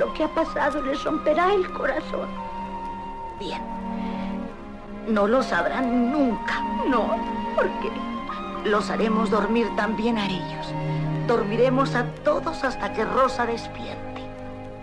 lo que ha pasado les romperá el corazón. Bien. No lo sabrán nunca. No, ¿por qué? Los haremos dormir también a ellos. Dormiremos a todos hasta que Rosa despierte.